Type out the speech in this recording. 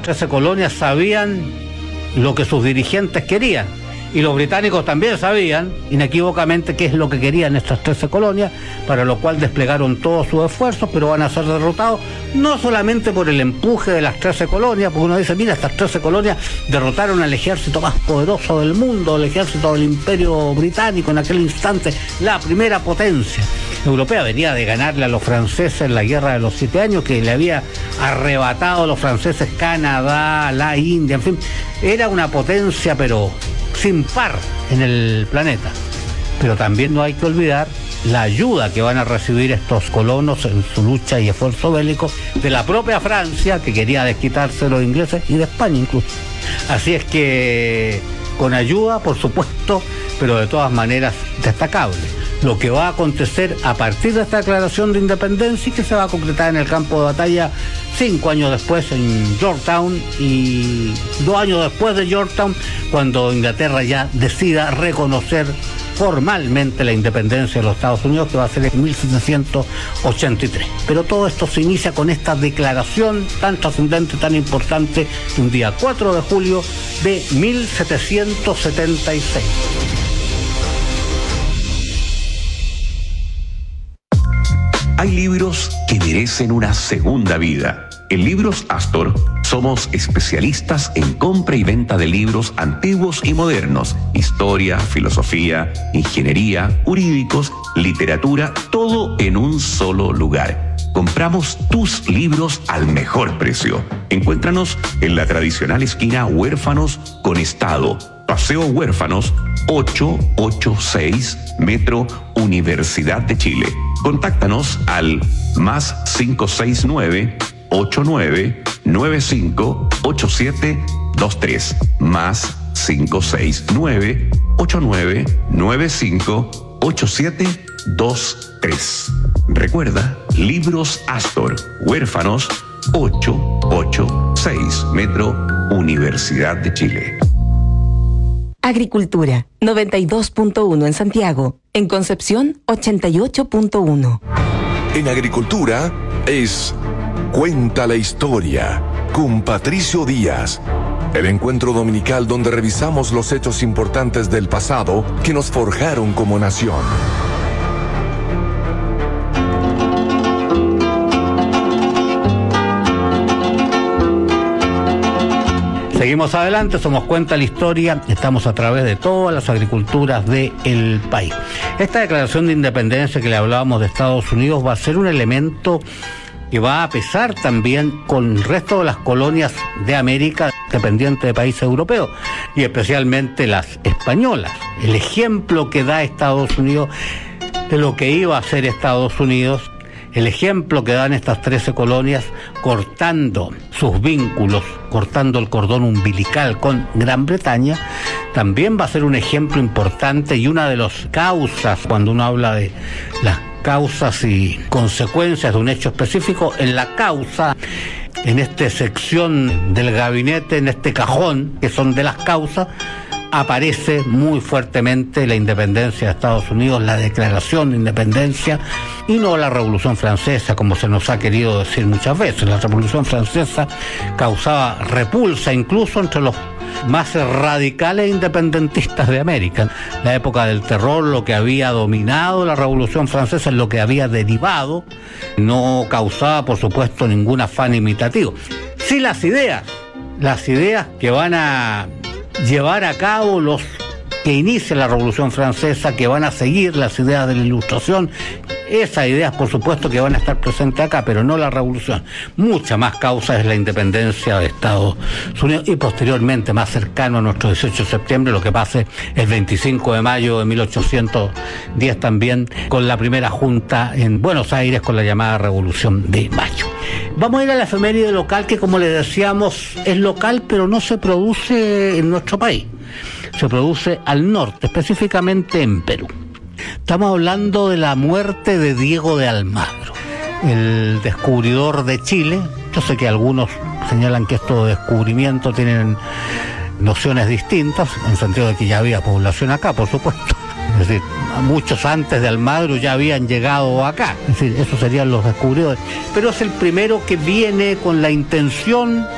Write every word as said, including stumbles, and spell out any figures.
trece colonias sabían lo que sus dirigentes querían. Y los británicos también sabían, inequívocamente, qué es lo que querían estas trece colonias, para lo cual desplegaron todos sus esfuerzos, pero van a ser derrotados, no solamente por el empuje de las trece colonias, porque uno dice, mira, estas trece colonias derrotaron al ejército más poderoso del mundo, el ejército del Imperio Británico en aquel instante, la primera potencia europea. Venía de ganarle a los franceses en la Guerra de los Siete Años, que le había arrebatado a los franceses Canadá, la India, en fin, era una potencia, pero sin par en el planeta. Pero también no hay que olvidar la ayuda que van a recibir estos colonos en su lucha y esfuerzo bélico de la propia Francia, que quería desquitarse de los ingleses, y de España incluso. Así es que con ayuda, por supuesto, pero de todas maneras destacable lo que va a acontecer a partir de esta declaración de independencia, y que se va a concretar en el campo de batalla cinco años después en Yorktown, y dos años después de Yorktown, cuando Inglaterra ya decida reconocer formalmente la independencia de los Estados Unidos, que va a ser en mil setecientos ochenta y tres. Pero todo esto se inicia con esta declaración tan trascendente, tan importante, un día cuatro de julio de mil setecientos setenta y seis. Hay libros que merecen una segunda vida. En Libros Astor somos especialistas en compra y venta de libros antiguos y modernos, historia, filosofía, ingeniería, jurídicos, literatura, todo en un solo lugar. Compramos tus libros al mejor precio. Encuéntranos en la tradicional esquina Huérfanos con Estado, Paseo Huérfanos ochocientos ochenta y seis, Metro Universidad de Chile. Contáctanos al más cinco seis nueve, ocho nueve nueve cinco, ocho siete dos tres, más cinco seis nueve, ocho nueve nueve cinco, ocho siete dos tres. Recuerda, Libros Astor, Huérfanos ochocientos ochenta y seis, Metro Universidad de Chile. Agricultura, noventa y dos punto uno en Santiago. En Concepción, ochenta y ocho punto uno. En Agricultura es Cuenta la Historia con Patricio Díaz. El encuentro dominical donde revisamos los hechos importantes del pasado que nos forjaron como nación. Seguimos adelante, somos Cuenta la Historia, estamos a través de todas las agriculturas del país. Esta declaración de independencia que le hablábamos de Estados Unidos va a ser un elemento que va a pesar también con el resto de las colonias de América dependientes de países europeos, y especialmente las españolas. El ejemplo que da Estados Unidos de lo que iba a ser Estados Unidos, el ejemplo que dan estas trece colonias cortando sus vínculos, cortando el cordón umbilical con Gran Bretaña, también va a ser un ejemplo importante y una de las causas, cuando uno habla de las causas y consecuencias de un hecho específico, en la causa, en esta sección del gabinete, en este cajón, que son de las causas, aparece muy fuertemente la independencia de Estados Unidos, la declaración de independencia, y no la Revolución Francesa, como se nos ha querido decir muchas veces. La Revolución Francesa causaba repulsa incluso entre los más radicales independentistas de América. La época del terror, lo que había dominado la Revolución Francesa, lo que había derivado, no causaba, por supuesto, ningún afán imitativo. Sí, las ideas, las ideas que van a llevar a cabo los que inician la Revolución Francesa, que van a seguir las ideas de la Ilustración, esas ideas por supuesto que van a estar presentes acá, pero no la Revolución. Mucha más causa es la independencia de Estados Unidos, y posteriormente, más cercano a nuestro dieciocho de septiembre, lo que pase el veinticinco de mayo de mil ochocientos diez también, con la primera junta en Buenos Aires, con la llamada Revolución de Mayo. Vamos a ir a la efeméride local, que como les decíamos es local, pero no se produce en nuestro país. Se produce al norte, específicamente en Perú. Estamos hablando de la muerte de Diego de Almagro, el descubridor de Chile. Yo sé que algunos señalan que estos descubrimientos tienen nociones distintas, en el sentido de que ya había población acá, por supuesto. Es decir, muchos antes de Almagro ya habían llegado acá. Es decir, esos serían los descubridores. Pero es el primero que viene con la intención